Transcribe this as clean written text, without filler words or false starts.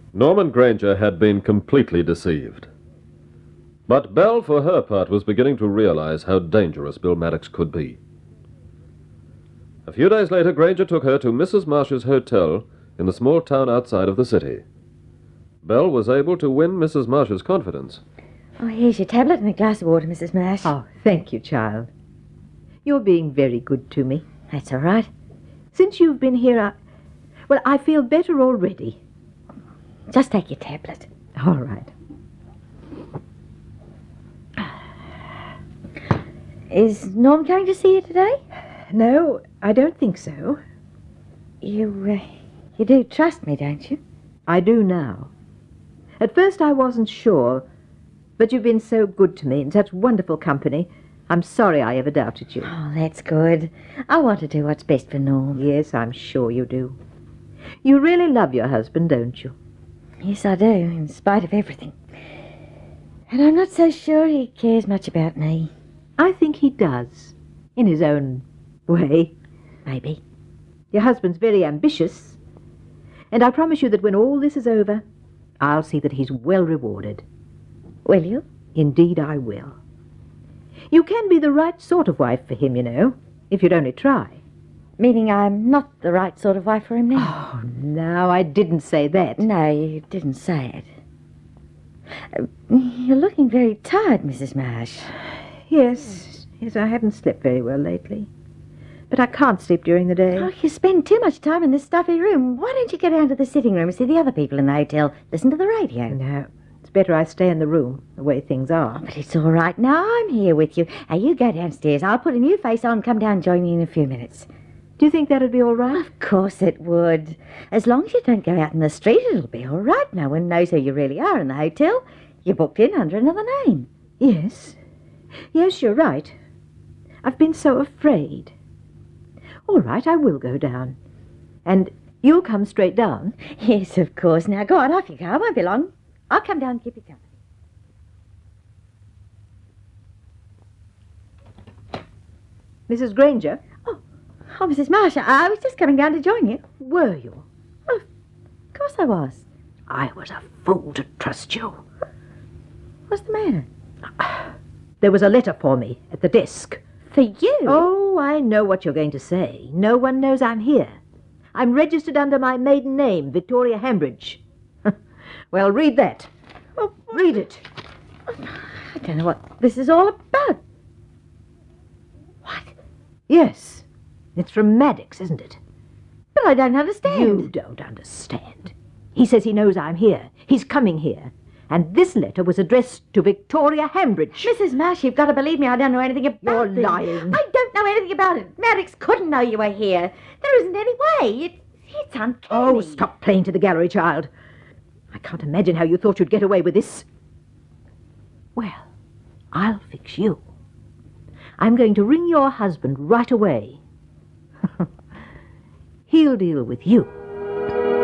Norman Granger had been completely deceived. But Belle, for her part, was beginning to realize how dangerous Bill Maddox could be. A few days later, Granger took her to Mrs. Marsh's hotel in the small town outside of the city. Belle was able to win Mrs. Marsh's confidence. Oh, here's your tablet and a glass of water, Mrs. Marsh. Oh, thank you, child. You're being very good to me. That's all right. Since you've been here, I feel better already. Just take your tablet. All right. Is Norm going to see you today? No, I don't think so. You do trust me, don't you? I do now. At first I wasn't sure, but you've been so good to me and such wonderful company. I'm sorry I ever doubted you. Oh, that's good. I want to do what's best for Norm. Yes, I'm sure you do. You really love your husband, don't you? Yes, I do, in spite of everything. And I'm not so sure he cares much about me. I think he does, in his own way. Maybe. Your husband's very ambitious, and I promise you that when all this is over, I'll see that he's well rewarded. Will you? Indeed I will. You can be the right sort of wife for him, you know, if you'd only try. Meaning I'm not the right sort of wife for him now? Oh, no, I didn't say that. No, you didn't say it. You're looking very tired, Mrs. Marsh. Yes, I haven't slept very well lately. But I can't sleep during the day. Oh, you spend too much time in this stuffy room. Why don't you go down to the sitting room and see the other people in the hotel? Listen to the radio. No, it's better I stay in the room, the way things are. Oh, but it's all right now. I'm here with you. Now, you go downstairs. I'll put a new face on and come down and join me in a few minutes. Do you think that'd be all right? Of course it would. As long as you don't go out in the street, it'll be all right. No one knows who you really are in the hotel. You're booked in under another name. Yes. Yes, you're right. I've been so afraid. All right, I will go down. And you'll come straight down? Yes, of course. Now, go on, off you go. I won't be long. I'll come down and keep you company. Mrs. Granger? Oh, Mrs. Marsh, I was just coming down to join you. Were you? Oh, of course I was. I was a fool to trust you. What's the matter? There was a letter for me at the desk. For you? Oh, I know what you're going to say. No one knows I'm here. I'm registered under my maiden name, Victoria Hambridge. Well, read that. Oh, read it. I don't know what this is all about. What? Yes. It's from Maddox, isn't it? But I don't understand. You don't understand. He says he knows I'm here. He's coming here. And this letter was addressed to Victoria Hambridge. Mrs. Marsh, you've got to believe me. I don't know anything about You're this. lying. I don't know anything about it. Maddox couldn't know you were here. There isn't any way. It's uncanny. Oh, stop playing to the gallery, child. I can't imagine how you thought you'd get away with this. Well, I'll fix you. I'm going to ring your husband right away. He'll deal with you.